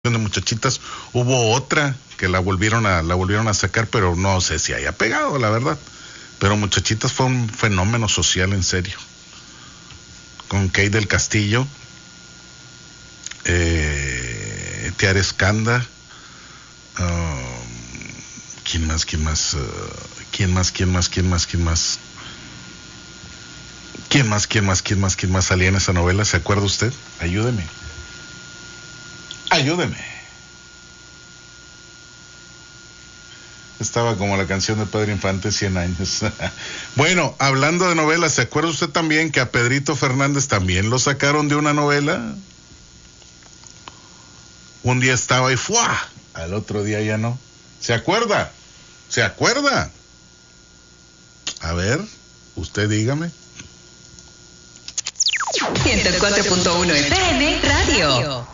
de Muchachitas. Hubo otra que la volvieron a sacar, pero no sé si haya pegado, la verdad. Pero Muchachitas fue un fenómeno social en serio. Con Kay del Castillo, Tiare Escanda, ¿quién más? ¿Quién más salía en esa novela? ¿Se acuerda usted? Ayúdeme. Estaba como la canción de Pedro Infante, 100 años. Bueno, hablando de novelas, ¿se acuerda usted también que a Pedrito Fernández también lo sacaron de una novela? Un día estaba ahí, ¡fua! Al otro día ya no. ¿Se acuerda? A ver, usted dígame. 104.1 FM Radio.